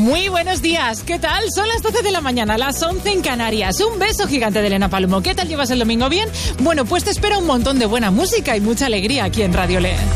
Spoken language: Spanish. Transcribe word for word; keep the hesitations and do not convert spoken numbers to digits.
Muy buenos días, ¿qué tal? Son las doce de la mañana, las once en Canarias. Un beso gigante de Elena Palomo. ¿Qué tal llevas el domingo? ¿Bien? Bueno, pues te espera un montón de buena música y mucha alegría aquí en Radio Le.